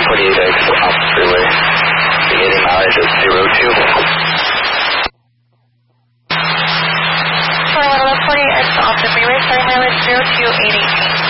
48X off the freeway. Beginning mileage of 02. 48X off the freeway, starting mileage 02818.